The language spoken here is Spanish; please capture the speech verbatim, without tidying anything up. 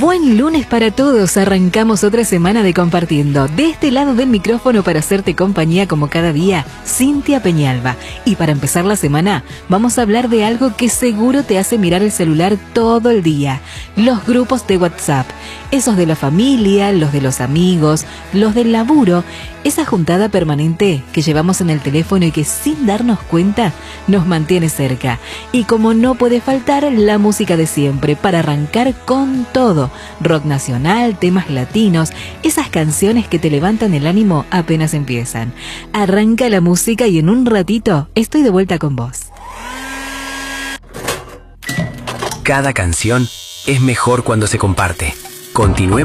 Buen lunes para todos, arrancamos otra semana de Compartiendo. De este lado del micrófono para hacerte compañía como cada día, Cintia Peñalba. Y para empezar la semana, vamos a hablar de algo que seguro te hace mirar el celular todo el día. Los grupos de WhatsApp. Esos de la familia, los de los amigos, los del laburo. Esa juntada permanente que llevamos en el teléfono y que sin darnos cuenta nos mantiene cerca. Y como no puede faltar, la música de siempre para arrancar con todo. Rock nacional, temas latinos, esas canciones que te levantan el ánimo apenas empiezan. Arranca la música y en un ratito estoy de vuelta con vos. Cada canción es mejor cuando se comparte. Continuemos.